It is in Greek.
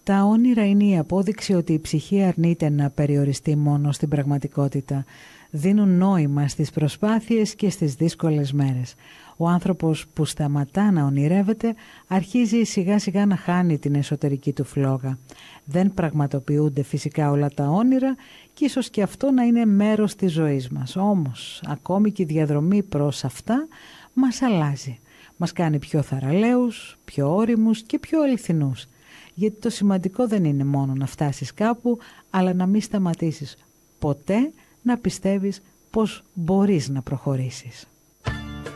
Τα όνειρα είναι η απόδειξη ότι η ψυχή αρνείται να περιοριστεί μόνο στην πραγματικότητα. Δίνουν νόημα στις προσπάθειες και στις δύσκολες μέρες. Ο άνθρωπος που σταματά να ονειρεύεται αρχίζει σιγά σιγά να χάνει την εσωτερική του φλόγα. Δεν πραγματοποιούνται φυσικά όλα τα όνειρα και ίσως και αυτό να είναι μέρος της ζωής μας. Όμως ακόμη και η διαδρομή προς αυτά μας αλλάζει. Μας κάνει πιο θαραλέους, πιο ώριμους και πιο αληθινούς. Γιατί το σημαντικό δεν είναι μόνο να φτάσεις κάπου, αλλά να μην σταματήσεις ποτέ να πιστεύεις πως μπορείς να προχωρήσεις.